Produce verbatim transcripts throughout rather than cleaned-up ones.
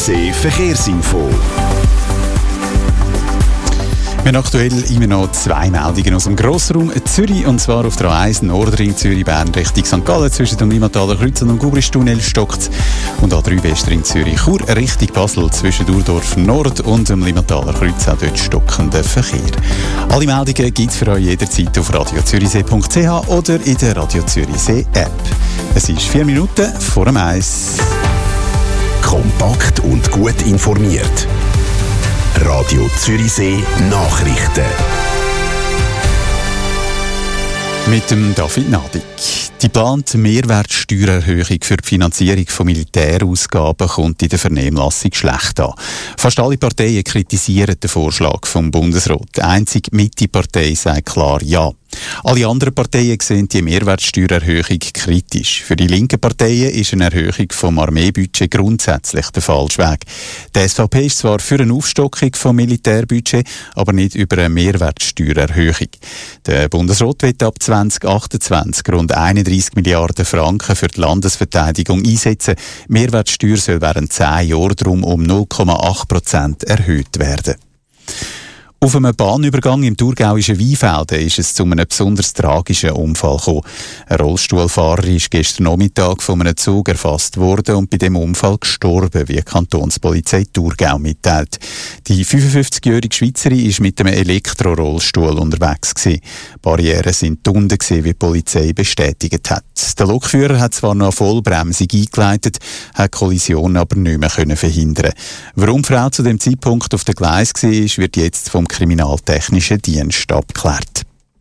Zürichsee Verkehrsinfo. Wir haben aktuell immer noch zwei Meldungen aus dem Grossraum Zürich, und zwar auf der A eins Nordring Zürich-Bern Richtung Sankt Gallen zwischen dem Limataler Kreuz und dem Gubristunnel stockt, und A drei Westring Zürich-Chur Richtung Basel zwischen Urdorf Nord und dem Limataler Kreuz, auch dort stockender Verkehr. Alle Meldungen gibt es für euch jederzeit auf radio zürichsee punkt c h oder in der Radio Zürichsee App. Es ist vier Minuten vor dem Eis. Kompakt und gut informiert. Radio Zürichsee Nachrichten. Mit dem David Nadig. Die geplante Mehrwertsteuererhöhung für die Finanzierung von Militärausgaben kommt in der Vernehmlassung schlecht an. Fast alle Parteien kritisieren den Vorschlag vom Bundesrat. Die einzige Mitte-Partei sagt klar Ja. Alle anderen Parteien sehen die Mehrwertsteuererhöhung kritisch. Für die linken Parteien ist eine Erhöhung vom Armeebudget grundsätzlich der falsche Weg. Die S V P ist zwar für eine Aufstockung vom Militärbudget, aber nicht über eine Mehrwertsteuererhöhung. Der Bundesrat will ab zwanzig achtundzwanzig rund einunddreissig Milliarden Franken für die Landesverteidigung einsetzen. Die Mehrwertsteuer soll während zehn Jahren darum um null Komma acht Prozent erhöht werden. Auf einem Bahnübergang im thurgauischen Weinfelden ist es zu einem besonders tragischen Unfall gekommen. Ein Rollstuhlfahrer ist gestern Nachmittag von einem Zug erfasst worden und bei dem Unfall gestorben, wie die Kantonspolizei Thurgau mitteilt. Die fünfundfünfzigjährige Schweizerin ist mit einem Elektrorollstuhl unterwegs gewesen. Barrieren sind unten gewesen, wie die Polizei bestätigt hat. Der Lokführer hat zwar noch eine Vollbremsung eingeleitet, hat die Kollision aber nicht mehr können verhindern. Warum die Frau zu dem Zeitpunkt auf dem Gleis war, wird jetzt vom Kriminaltechnischen Dienst abgeklärt.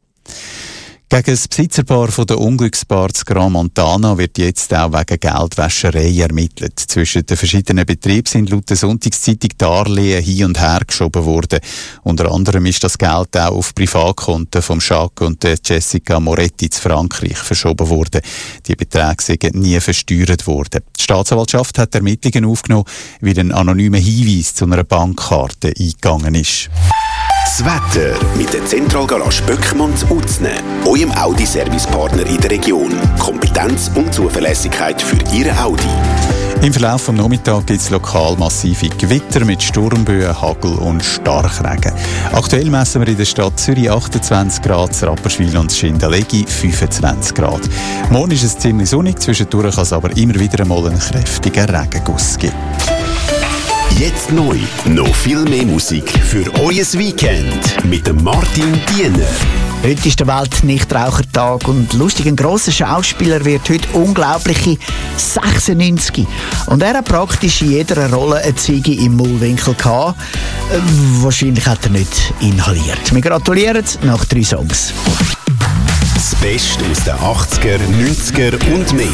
Gegen das Besitzerpaar von der Unglücksbar zu Gran Montana wird jetzt auch wegen Geldwäscherei ermittelt. Zwischen den verschiedenen Betrieben sind laut der Sonntagszeitung Darlehen hin und her geschoben worden. Unter anderem ist das Geld auch auf Privatkonten von Jacques und der Jessica Moretti zu Frankreich verschoben worden. Die Beträge sind nie versteuert worden. Die Staatsanwaltschaft hat Ermittlungen aufgenommen, wie ein anonymer Hinweis zu einer Bankkarte eingegangen ist. Das Wetter mit der Zentralgarage Böckmanns Utzne, eurem Audi-Servicepartner in der Region. Kompetenz und Zuverlässigkeit für Ihren Audi. Im Verlauf des Nachmittags gibt es lokal massive Gewitter mit Sturmböen, Hagel und Starkregen. Aktuell messen wir in der Stadt Zürich achtundzwanzig Grad, Rapperswil und Schindellegi fünfundzwanzig Grad. Morgen ist es ziemlich sonnig, zwischendurch kann es aber immer wieder einmal einen kräftigen Regenguss geben. Jetzt neu, noch viel mehr Musik für euer Weekend mit dem Martin Diener. Heute ist der Weltnichtrauchertag und lustig, ein grosser Schauspieler wird heute unglaubliche sechsundneunzig. Und er hat praktisch in jeder Rolle eine Ziege im Mullwinkel gehabt. Äh, wahrscheinlich hat er nicht inhaliert. Wir gratulieren nach drei Songs. Das Beste aus den achtziger, neunziger und mehr.